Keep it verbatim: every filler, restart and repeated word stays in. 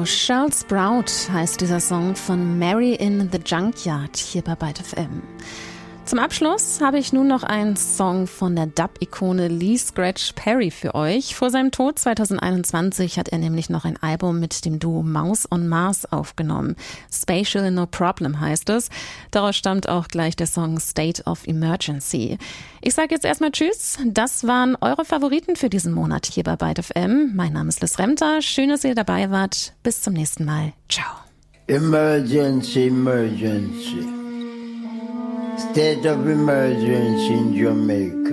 genau. Cheryl Sprout heißt dieser Song von Mary in the Junkyard hier bei Byte F M. Zum Abschluss habe ich nun noch einen Song von der Dub-Ikone Lee Scratch Perry für euch. Vor seinem Tod zwanzig einundzwanzig hat er nämlich noch ein Album mit dem Duo Mouse on Mars aufgenommen. Spatial No Problem heißt es. Daraus stammt auch gleich der Song State of Emergency. Ich sage jetzt erstmal Tschüss. Das waren eure Favoriten für diesen Monat hier bei Byte F M. Mein Name ist Liz Remter. Schön, dass ihr dabei wart. Bis zum nächsten Mal. Ciao. Emergency, emergency. State of emergency in Jamaica.